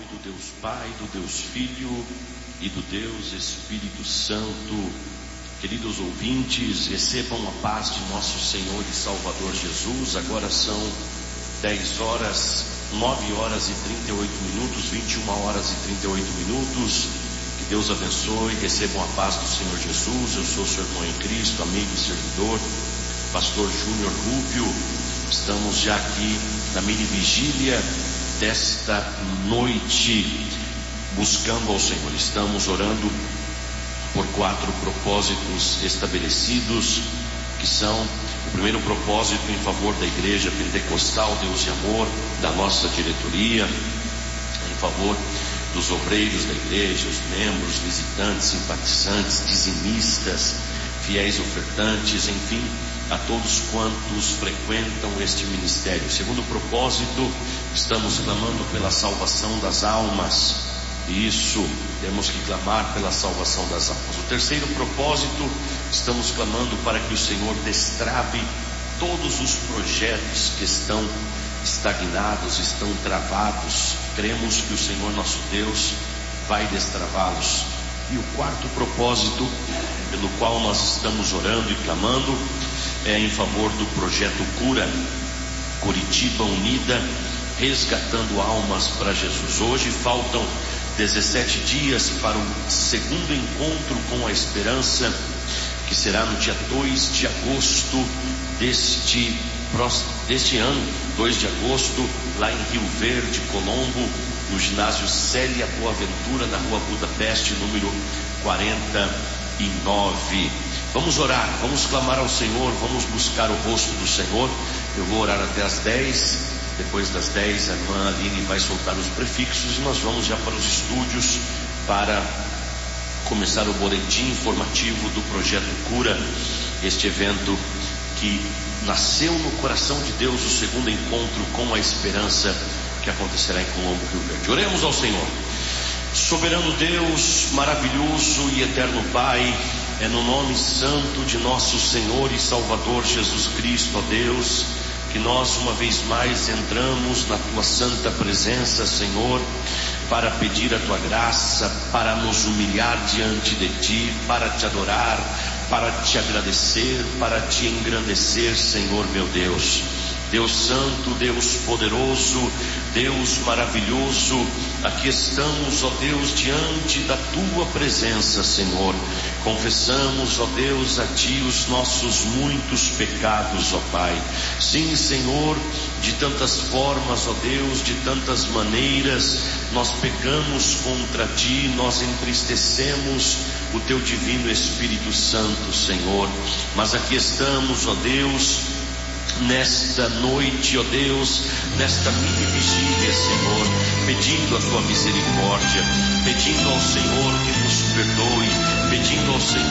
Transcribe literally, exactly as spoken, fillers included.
nome do Deus Pai, do Deus Filho e do Deus Espírito Santo. Queridos ouvintes, recebam a paz de nosso Senhor e Salvador Jesus. Agora são dez horas, nove horas e trinta e oito minutos, vinte e uma horas e trinta e oito minutos. Que Deus abençoe, recebam a paz do Senhor Jesus. Eu sou seu irmão em Cristo, amigo e servidor, pastor Júnior Rubio. Estamos já aqui na mini vigília desta noite, buscando ao Senhor. Estamos orando por quatro propósitos estabelecidos, que são: o primeiro propósito em favor da igreja pentecostal Deus e Amor, da nossa diretoria, em favor dos obreiros da igreja, os membros, visitantes, simpatizantes, dizimistas, fiéis ofertantes, enfim, a todos quantos frequentam este ministério. Segundo propósito, estamos clamando pela salvação das almas. Isso, temos que clamar pela salvação das almas. O terceiro propósito, estamos clamando para que o Senhor destrave todos os projetos que estão estagnados, estão travados. Cremos que o Senhor nosso Deus vai destravá-los. E o quarto propósito, pelo qual nós estamos orando e clamando, é em favor do projeto Cura, Curitiba Unida, resgatando almas para Jesus. Hoje faltam dezessete dias para o segundo encontro com a esperança, que será no dia dois de agosto deste, deste ano, dois de agosto, lá em Rio Verde, Colombo, no ginásio Célia Boaventura, na rua Budapeste, número quarenta e nove. Vamos orar, vamos clamar ao Senhor, vamos buscar o rosto do Senhor. Eu vou orar até as dez. Depois das dez, a irmã Aline vai soltar os prefixos e nós vamos já para os estúdios para começar o boletim informativo do Projeto Cura, este evento que nasceu no coração de Deus, o segundo encontro com a esperança, que acontecerá em Colombo, Rio Verde. Oremos ao Senhor. Soberano Deus, maravilhoso e eterno Pai, é no nome santo de nosso Senhor e Salvador Jesus Cristo, ó Deus, que nós uma vez mais entramos na Tua santa presença, Senhor, para pedir a Tua graça, para nos humilhar diante de Ti, para Te adorar, para Te agradecer, para Te engrandecer, Senhor meu Deus. Deus santo, Deus poderoso, Deus maravilhoso, aqui estamos, ó Deus, diante da Tua presença, Senhor. Confessamos, ó Deus, a Ti os nossos muitos pecados, ó Pai. Sim, Senhor, de tantas formas, ó Deus, de tantas maneiras, nós pecamos contra Ti, nós entristecemos o Teu divino Espírito Santo, Senhor. Mas aqui estamos, ó Deus, nesta noite, ó Deus, nesta mini vigília, Senhor, pedindo a Tua misericórdia, pedindo ao Senhor que nos perdoe, pedindo ao Senhor